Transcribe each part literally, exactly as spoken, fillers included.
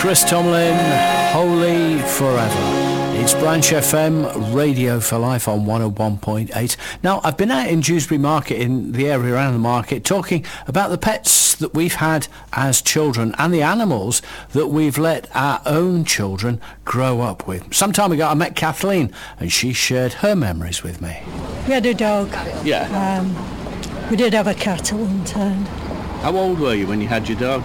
Chris Tomlin, Holy Forever. It's Branch F M, Radio for Life on one oh one point eight. Now, I've been out in Dewsbury Market, in the area around the market, talking about the pets that we've had as children and the animals that we've let our own children grow up with. Some time ago, I met Kathleen, and she shared her memories with me. We had a dog. Yeah. Um, we did have a cat at one time. How old were you when you had your dog?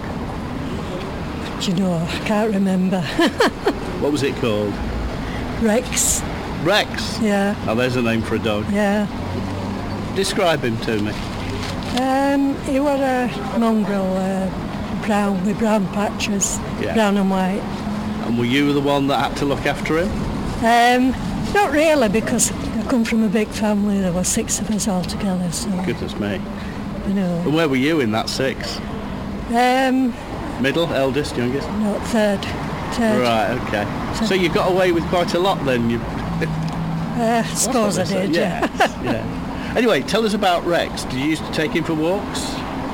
Do you know, I can't remember. What was it called? Rex. Rex? Yeah. Oh, there's a name for a dog. Yeah. Describe him to me. Um, he was a mongrel, uh, brown, with brown patches, Yeah. brown and white. And were you the one that had to look after him? Um, not really, because I come from a big family. There were six of us all together, so, Goodness me. you know. And where were you in that six? Um, Middle, eldest, youngest? no, third. Third. Right, okay. So you got away with quite a lot then? You... Uh, I suppose I did, yeah. Yes, yeah. Anyway, tell us about Rex. Did you used to take him for walks?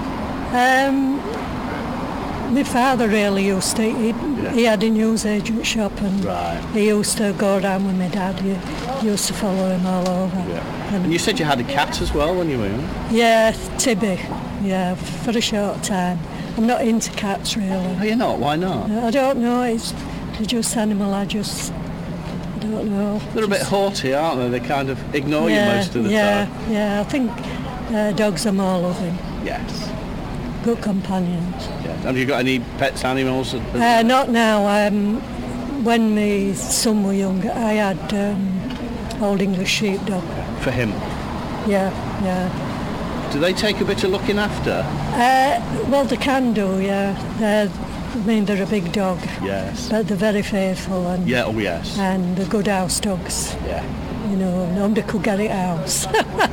Um, my father really used to, he, Yeah. he had a newsagent shop, and Right. he used to go around with my dad. He, he used to follow him all over. Yeah. And And you said you had a cat as well when you were young? yeah, Tibby, yeah, for a short time. I'm not into cats Oh, really. you're not? Why not? I don't know, it's they're just animal, I just, I don't know. They're a bit Just- haughty, aren't they? They kind of ignore yeah, you most of the yeah, time. Yeah, I think uh, dogs are more loving, Yes. good companions. Yes. Have you got any pets, animals? Uh, not now. Um, when my son was younger, I had um, Old English sheepdog. For him? Yeah, yeah. Do they take a bit of looking after? Uh, well, they can do, yeah. They're, I mean, they're a big dog, Yes. but they're very faithful, and Yeah, oh yes. and they're good house dogs. Yeah. You know, nobody could get it out.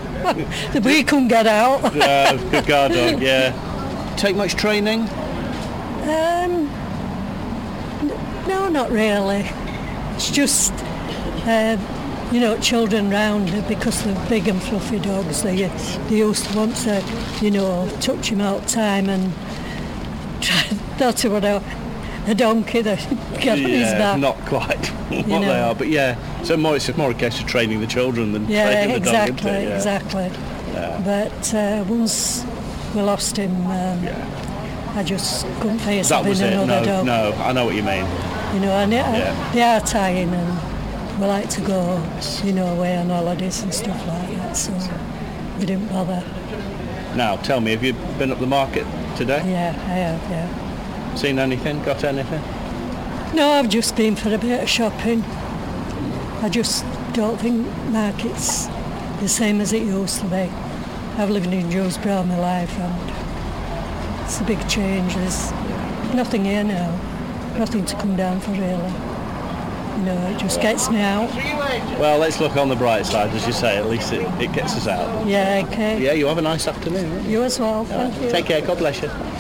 We couldn't get out. Yeah, good guard dog, yeah. Take much training? Um, n- no, not really. It's just, uh, you know, children round, because they're big and fluffy dogs. They they used to want to, you know, touch him all the time and try. That's what a, a donkey that get on his Yeah, back. not quite what know. they are, but yeah. So more, it's more a case of training the children than Yeah, training the dog, exactly, isn't it? Yeah. exactly. Yeah. But uh, once we lost him, um, Yeah. I just couldn't face That having was it. another No, dog. no, I know what you mean. You know, and it, Yeah. they are tying, and we like to go, you know, away on holidays and stuff like that, so we didn't bother. Now, tell me, have you been up the market today? Yeah, I have, yeah. Seen anything? Got anything? No, I've just been for a bit of shopping. I just don't think market's the same as it used to be. I've lived in Dewsbury all my life, and it's a big change. There's nothing here now, nothing to come down for really. You know, it just gets me out. Well, let's look on the bright side, as you say. At least it, it gets us out. Yeah, okay. Yeah, you have a nice afternoon. You as well, thank you. Take care. God bless you.